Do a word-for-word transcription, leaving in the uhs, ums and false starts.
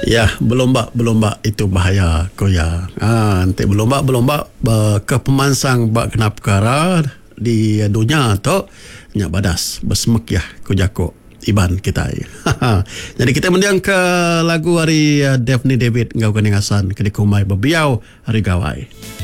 Ya, belombak belombak itu bahaya ko ya. Ha, nanti belombak belombak ke pemansang bak kena perkara di dunia tu nya badas bersemek ya ko jako iban kita. Jadi kita mendiang ke lagu hari uh, Daphne David ngau keningasan ke dikumai bebiau hari gawai.